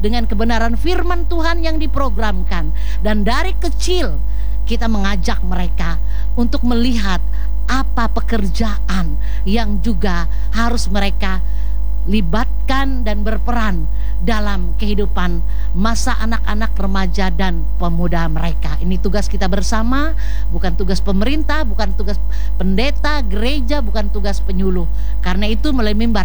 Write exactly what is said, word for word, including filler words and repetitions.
dengan kebenaran firman Tuhan yang diprogramkan. Dan dari kecil kita mengajak mereka untuk melihat apa pekerjaan yang juga harus mereka libatkan dan berperan dalam kehidupan masa anak-anak, remaja, dan pemuda mereka. Ini tugas kita bersama, bukan tugas pemerintah, bukan tugas pendeta, gereja, bukan tugas penyuluh. Karena itu melalui mimbar